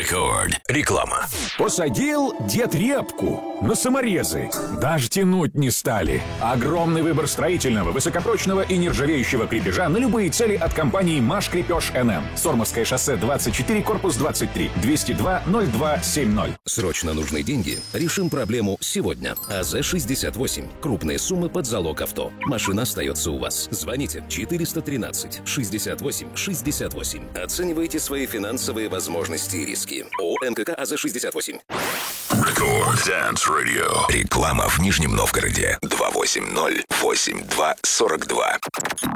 Рекорд. Реклама. Посадил дед репку на саморезы. Даже тянуть не стали. Огромный выбор строительного, высокопрочного и нержавеющего крепежа на любые цели от компании «Маш Крепеж НМ». Сормовское шоссе 24, корпус 23, 202-0270. Срочно нужны деньги? Решим проблему сегодня. АЗ-68. Крупные суммы под залог авто. Машина остается у вас. Звоните 413-68-68. Оценивайте свои финансовые возможности и риски. ООО НКК АЗ-68. Рекорд Dance Radio. Реклама в Нижнем Новгороде. 280-82-42.